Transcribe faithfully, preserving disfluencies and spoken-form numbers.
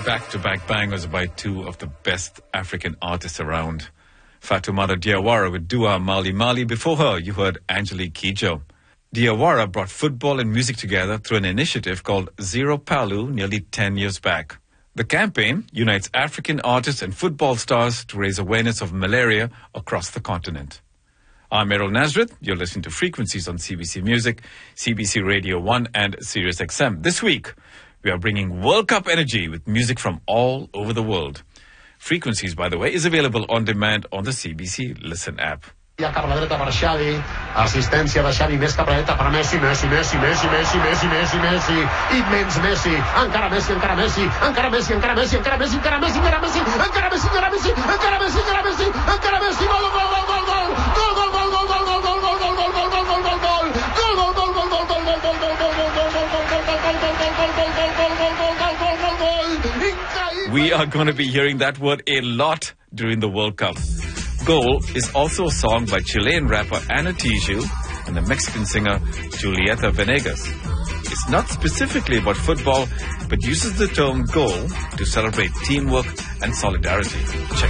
Back-to-back bangers by two of the best African artists around. Fatoumata Diawara with Dua Mali Mali. Before her, you heard Angelique Kidjo. Diawara brought football and music together through an initiative called Zero Palu nearly ten years back. The campaign unites African artists and football stars to raise awareness of malaria across the continent. I'm Errol Nazareth. You're listening to Frequencies on C B C Music, C B C Radio one and Sirius X M. This week, we are bringing World Cup energy with music from all over the world. Frequencies, by the way, is available on demand on the C B C Listen app. Cap a la dreta per Xavi, assistència de Xavi, més cap a la dreta per Messi, Messi, Messi, Messi, Messi, Messi, Messi, Messi, immens Messi, encara Messi, encara Messi, encara Messi, encara Messi, encara Messi, encara Messi, encara Messi, encara Messi, encara Messi, encara Messi, encara Messi, encara Messi, gol, gol, gol, gol, gol, gol, gol, gol, gol, gol, gol, gol, gol, gol, gol, gol, gol, gol, gol, We are going to be hearing that word a lot during the World Cup. Goal is also a song by Chilean rapper Ana Tijoux and the Mexican singer Julieta Venegas. It's not specifically about football, but uses the term goal to celebrate teamwork and solidarity. Check